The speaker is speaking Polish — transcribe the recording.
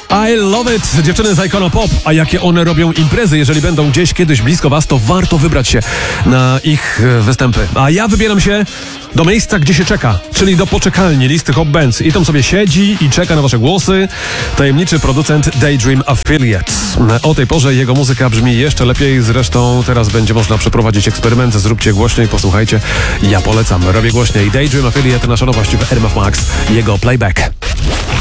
I love it! Dziewczyny z Icona Pop. A jakie one robią imprezy? Jeżeli będą gdzieś kiedyś blisko was, to warto wybrać się na ich występy. A ja wybieram się do miejsca, gdzie się czeka, czyli do poczekalni listy Hot Bands. I tam sobie siedzi i czeka na wasze głosy tajemniczy producent Daydream Affiliate. O tej porze jego muzyka brzmi jeszcze lepiej. Zresztą teraz będzie można przeprowadzić eksperyment. Zróbcie głośniej, posłuchajcie. Ja polecam. Robię głośniej. Daydream Affiliate, nasza nowość w RMF Max. Jego playback.